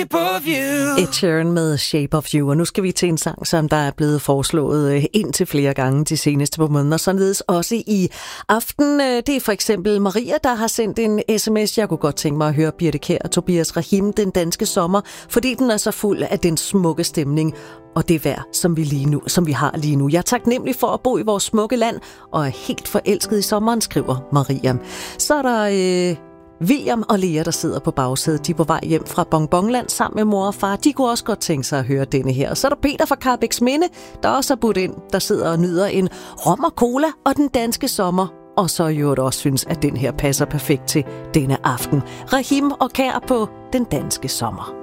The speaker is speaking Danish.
shape of you. Ed Sheeran med Shape of You, og nu skal vi til en sang, som der er blevet foreslået indtil flere gange de seneste par måneder, således også i aften. Det er for eksempel Maria, der har sendt en sms. Jeg kunne godt tænke mig at høre Birthe Kjær og Tobias Rahim, Den danske sommer, fordi den er så fuld af den smukke stemning og det vejr, som vi har lige nu. Jeg er taknemmelig for at bo i vores smukke land og er helt forelsket i sommeren, skriver Maria. Så er der William og Lea, der sidder på bagsædet. De er på vej hjem fra Bonbonland sammen med mor og far. De kunne også godt tænke sig at høre denne her. Og så er der Peter fra Karrebæksminde, der også har budt ind, der sidder og nyder en rom og cola og den danske sommer. Og så jo også synes, at den her passer perfekt til denne aften. Rahim og Kjær på den danske sommer.